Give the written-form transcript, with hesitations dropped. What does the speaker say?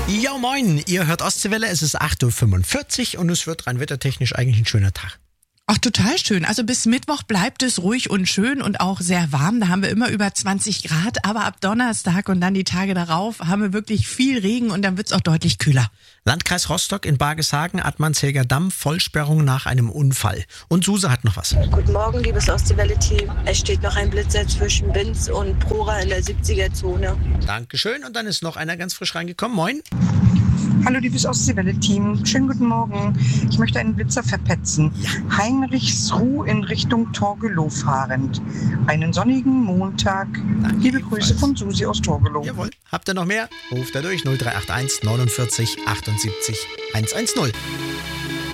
Ja, moin, ihr hört Ostseewelle, es ist 8.45 Uhr und es wird rein wettertechnisch eigentlich ein schöner Tag. Ach, total schön. Also bis Mittwoch bleibt es ruhig und schön und auch sehr warm. Da haben wir immer über 20 Grad, aber ab Donnerstag und dann die Tage darauf haben wir wirklich viel Regen und dann wird's auch deutlich kühler. Landkreis Rostock in Bargeshagen, Attmannshäger Damm, Vollsperrung nach einem Unfall. Und Suse hat noch was. Guten Morgen, liebes Ostseewelle-Team. Es steht noch ein Blitzer zwischen Binz und Prora in der 70er-Zone. Dankeschön und dann ist noch einer ganz frisch reingekommen. Moin. Hallo liebes Ostseewelle-Team, schönen guten Morgen. Ich möchte einen Blitzer verpetzen. Ja. Heinrichsruh in Richtung Torgelow fahrend. Einen sonnigen Montag. Danke Liebe ebenfalls. Grüße von Susi aus Torgelow. Jawohl. Habt ihr noch mehr? Ruft er durch 0381 49 78 110.